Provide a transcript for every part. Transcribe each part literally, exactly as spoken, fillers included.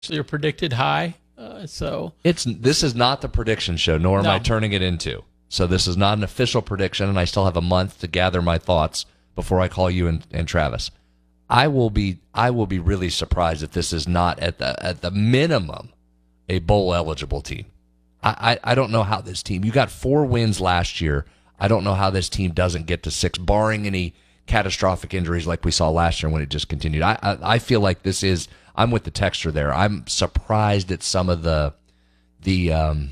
You're predicted high. Uh, so it's this is not the prediction show, nor am No. I turning it into. So this is not an official prediction, and I still have a month to gather my thoughts before I call you and, and Travis. I will be I will be really surprised if this is not at the at the minimum a bowl eligible team. I, I, I don't know how this team. You got four wins last year. I don't know how this team doesn't get to six, barring any catastrophic injuries like we saw last year when it just continued. I I, I feel like this is. I'm with the texture there. I'm surprised at some of the the um,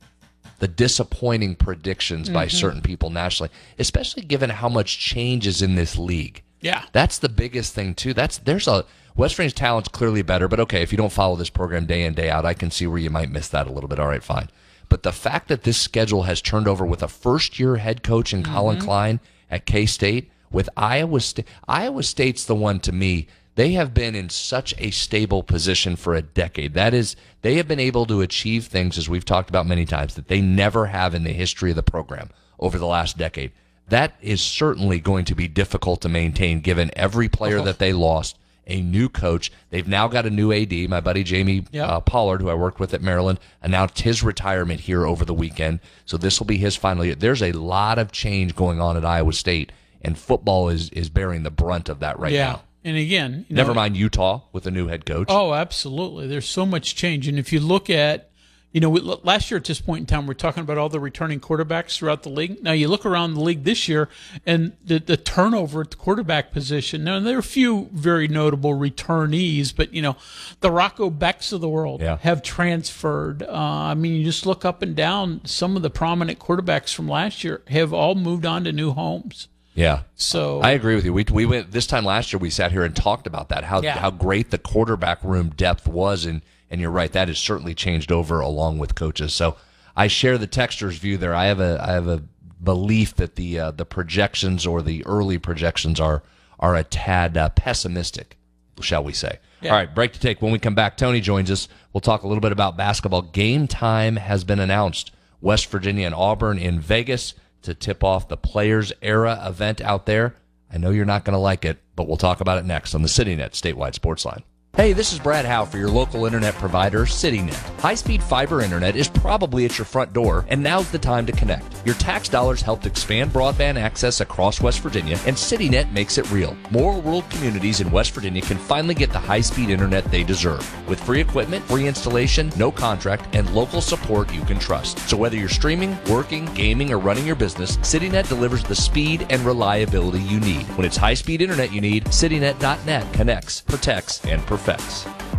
the disappointing predictions mm-hmm. by certain people nationally, especially given how much change is in this league. Yeah, that's the biggest thing too. That's there's a West Virginia's talent's clearly better, but okay, if you don't follow this program day in day out, I can see where you might miss that a little bit. All right, fine. But the fact that this schedule has turned over with a first year head coach in mm-hmm. Colin Klein at K-State with Iowa State, Iowa State's the one to me. They have been in such a stable position for a decade. That is, they have been able to achieve things, as we've talked about many times, that they never have in the history of the program over the last decade. That is certainly going to be difficult to maintain given every player that they lost, a new coach. They've now got a new A D. My buddy Jamie yep. uh, Pollard, who I worked with at Maryland, announced his retirement here over the weekend. So this will be his final year. There's a lot of change going on at Iowa State, and football is, is bearing the brunt of that right yeah. now. And again, you never know, mind Utah with a new head coach. Oh, absolutely. There's so much change. And if you look at, you know, we, last year at this point in time, we're talking about all the returning quarterbacks throughout the league. Now you look around the league this year and the, the turnover at the quarterback position. Now there are a few very notable returnees, but, you know, the Rocco Becks of the world yeah. have transferred. Uh, I mean, you just look up and down. Some of the prominent quarterbacks from last year have all moved on to new homes. Yeah, so I agree with you. We we went this time last year. We sat here and talked about that how yeah. how great the quarterback room depth was, and and you're right, that has certainly changed over along with coaches. So I share the texter's view there. I have a I have a belief that the uh, the projections or the early projections are are a tad uh, pessimistic, shall we say? Yeah. All right, break to take. When we come back, Tony joins us. We'll talk a little bit about basketball. Game time has been announced. West Virginia and Auburn in Vegas to tip off the Players Era event out there. I know you're not going to like it, but we'll talk about it next on the CityNet Statewide Sports Line. Hey, this is Brad Howe for your local internet provider, CityNet. High-speed fiber internet is probably at your front door, and now's the time to connect. Your tax dollars helped expand broadband access across West Virginia, and CityNet makes it real. More rural communities in West Virginia can finally get the high-speed internet they deserve. With free equipment, free installation, no contract, and local support you can trust. So whether you're streaming, working, gaming, or running your business, CityNet delivers the speed and reliability you need. When it's high-speed internet you need, CityNet dot net connects, protects, and perfects.